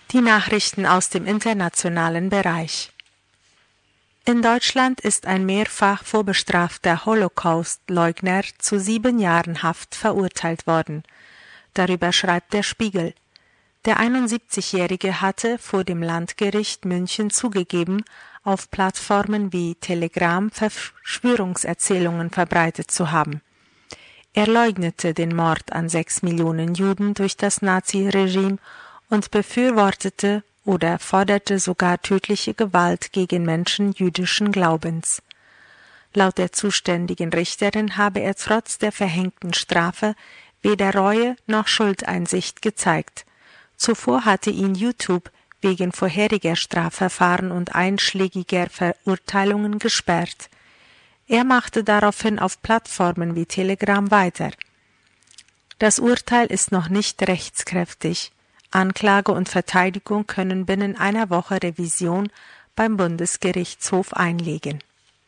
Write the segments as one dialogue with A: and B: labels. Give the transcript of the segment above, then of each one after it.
A: Die Nachrichten aus dem internationalen Bereich. In Deutschland ist ein mehrfach vorbestrafter Holocaust-Leugner zu 7 Jahren Haft verurteilt worden. Darüber schreibt der Spiegel. Der 71-Jährige hatte vor dem Landgericht München zugegeben, auf Plattformen wie Telegram Verschwörungserzählungen verbreitet zu haben. Er leugnete den Mord an 6 Millionen Juden durch das Naziregime und befürwortete oder forderte sogar tödliche Gewalt gegen Menschen jüdischen Glaubens. Laut der zuständigen Richterin habe er trotz der verhängten Strafe weder Reue noch Schuldeinsicht gezeigt. Zuvor hatte ihn YouTube wegen vorheriger Strafverfahren und einschlägiger Verurteilungen gesperrt. Er machte daraufhin auf Plattformen wie Telegram weiter. Das Urteil ist noch nicht rechtskräftig. Anklage und Verteidigung können binnen einer Woche Revision beim Bundesgerichtshof einlegen.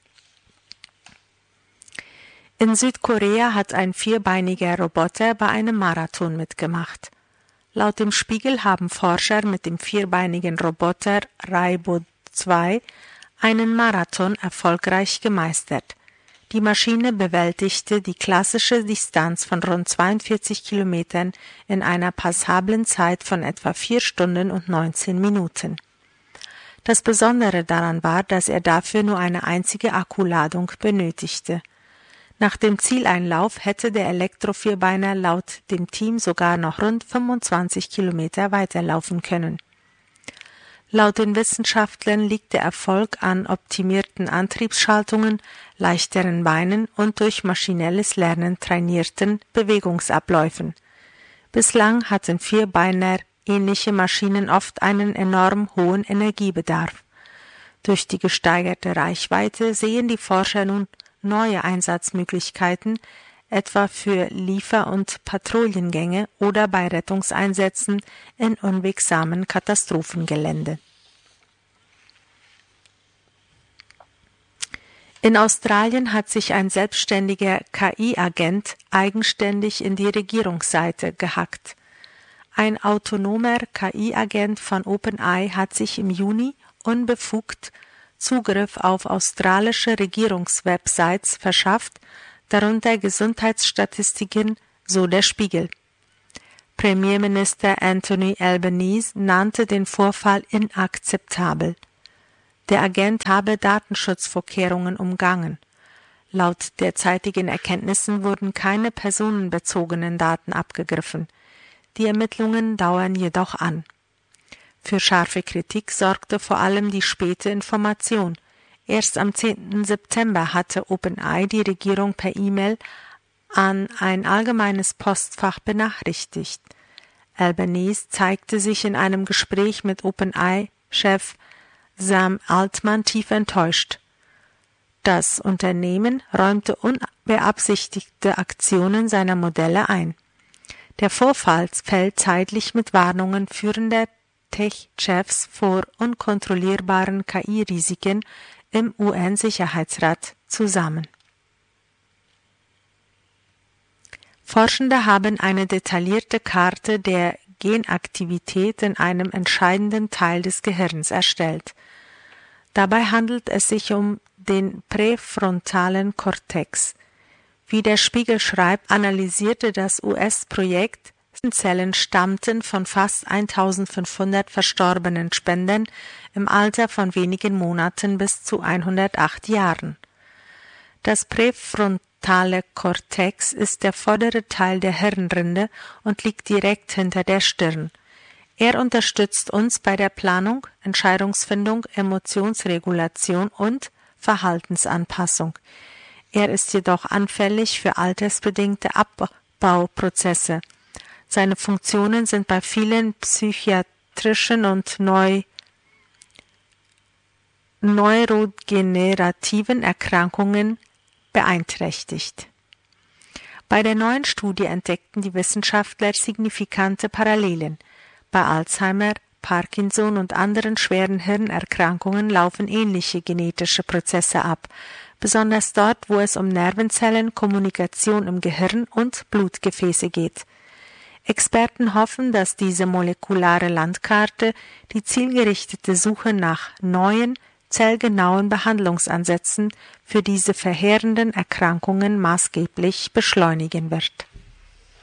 A: In Südkorea hat ein vierbeiniger Roboter bei einem Marathon mitgemacht. Laut dem Spiegel haben Forscher mit dem vierbeinigen Roboter Raibo 2 einen Marathon erfolgreich gemeistert. Die Maschine bewältigte die klassische Distanz von rund 42 Kilometern in einer passablen Zeit von etwa 4 Stunden und 19 Minuten. Das Besondere daran war, dass er dafür nur eine einzige Akkuladung benötigte. Nach dem Zieleinlauf hätte der Elektro-Vierbeiner laut dem Team sogar noch rund 25 Kilometer weiterlaufen können. Laut den Wissenschaftlern liegt der Erfolg an optimierten Antriebsschaltungen, leichteren Beinen und durch maschinelles Lernen trainierten Bewegungsabläufen. Bislang hatten Vierbeiner ähnliche Maschinen oft einen enorm hohen Energiebedarf. Durch die gesteigerte Reichweite sehen die Forscher nun neue Einsatzmöglichkeiten, etwa für Liefer- und Patrouillengänge oder bei Rettungseinsätzen in unwegsamen Katastrophengelände. In Australien hat sich ein selbstständiger KI-Agent eigenständig in die Regierungsseite gehackt. Ein autonomer KI-Agent von OpenAI hat sich im Juni unbefugt Zugriff auf australische Regierungswebsites verschafft, darunter Gesundheitsstatistiken, so der Spiegel. Premierminister Anthony Albanese nannte den Vorfall inakzeptabel. Der Agent habe Datenschutzvorkehrungen umgangen. Laut derzeitigen Erkenntnissen wurden keine personenbezogenen Daten abgegriffen. Die Ermittlungen dauern jedoch an. Für scharfe Kritik sorgte vor allem die späte Information. Erst am 10. September hatte OpenAI die Regierung per E-Mail an ein allgemeines Postfach benachrichtigt. Albanese zeigte sich in einem Gespräch mit OpenAI-Chef Sam Altman tief enttäuscht. Das Unternehmen räumte unbeabsichtigte Aktionen seiner Modelle ein. Der Vorfall fällt zeitlich mit Warnungen führender Tech-Chefs vor unkontrollierbaren KI-Risiken im UN-Sicherheitsrat zusammen. Forschende haben eine detaillierte Karte der Genaktivität in einem entscheidenden Teil des Gehirns erstellt. Dabei handelt es sich um den präfrontalen Kortex. Wie der Spiegel schreibt, analysierte das US-Projekt Zellen stammten von fast 1500 verstorbenen Spendern im Alter von wenigen Monaten bis zu 108 Jahren. Das präfrontale Kortex ist der vordere Teil der Hirnrinde und liegt direkt hinter der Stirn. Er unterstützt uns bei der Planung, Entscheidungsfindung, Emotionsregulation und Verhaltensanpassung. Er ist jedoch anfällig für altersbedingte Abbauprozesse. Seine Funktionen sind bei vielen psychiatrischen und neurodegenerativen Erkrankungen beeinträchtigt. Bei der neuen Studie entdeckten die Wissenschaftler signifikante Parallelen. Bei Alzheimer, Parkinson und anderen schweren Hirnerkrankungen laufen ähnliche genetische Prozesse ab, besonders dort, wo es um Nervenzellen, Kommunikation im Gehirn und Blutgefäße geht. Experten hoffen, dass diese molekulare Landkarte die zielgerichtete Suche nach neuen, zellgenauen Behandlungsansätzen für diese verheerenden Erkrankungen maßgeblich beschleunigen wird.